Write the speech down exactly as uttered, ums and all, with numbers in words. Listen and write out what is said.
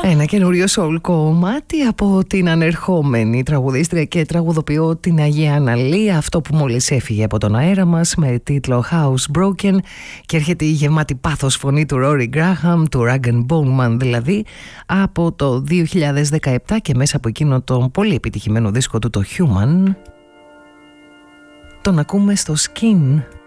Ένα καινούριο soul κομμάτι από την ανερχόμενη τραγουδίστρια και τραγουδοποιό την Αγία Αναλία, αυτό που μόλις έφυγε από τον αέρα μας με τίτλο Housebroken, και έρχεται η γεμάτη πάθος φωνή του Rory Graham, του Rag and Bone Man δηλαδή, από το δύο χιλιάδες δεκαεπτά και μέσα από εκείνο τον πολύ επιτυχημένο δίσκο του, το Human. Τον ακούμε στο Skin.